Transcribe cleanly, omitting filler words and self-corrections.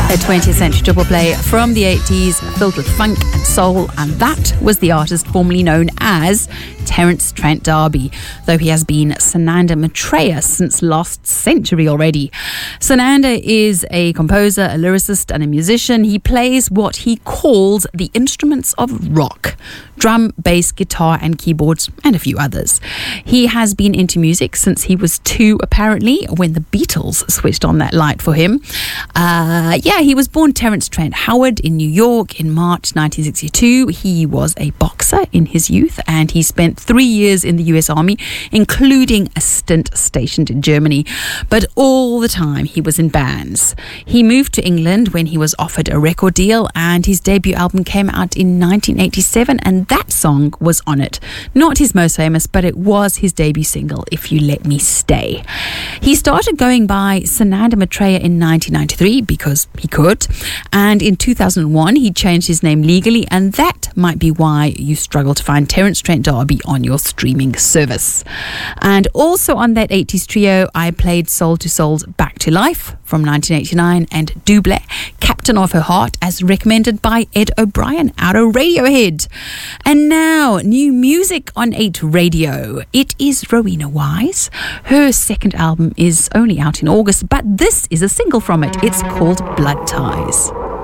A 20th century double play from the 80s filled with funk and soul, and that was the artist formerly known as Terence Trent D'Arby, though he has been Sananda Maitreya since last century already. Sananda is a composer, a lyricist and a musician. He plays what he calls the instruments of rock: drum, bass, guitar and keyboards, and a few others. He has been into music since he was 2, apparently, when the Beatles switched on that light for him. He was born Terence Trent Howard in New York in March 1962. He was a boxer in his youth, and he spent 3 years in the US Army, including a stint stationed in Germany. But all the time he was in bands. He moved to England when he was offered a record deal, and his debut album came out in 1987, and that song was on it. Not his most famous, but it was his debut single, If You Let Me Stay. He started going by Sananda Maitreya in 1993 because he could, and in 2001 he changed his name legally, and that might be why you struggle to find Terence Trent D'Arby on your streaming service. And also on that 80s trio, I played Soul to Soul's Back to Life from 1989 and Double, Captain of Her Heart, as recommended by Ed O'Brien out of Radiohead. And now, new music on 8 Radio. It is Rowena Wise. Her second album is only out in August, but this is a single from it. It's called Blood Ties.